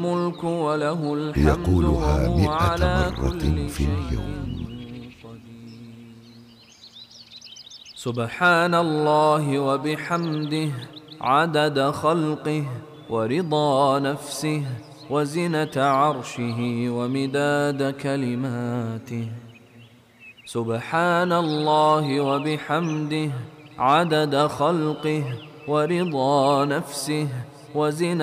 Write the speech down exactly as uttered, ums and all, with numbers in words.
الملك وله الحمد يقولها وهو مئة على مرة كل في شيء اليوم. قدير. سبحان الله وبحمده عدد خلقه ورضا نفسه وزنة عرشه ومداد كلماته. سبحان الله وبحمده عدد خلقه ورضا نفسه وزنة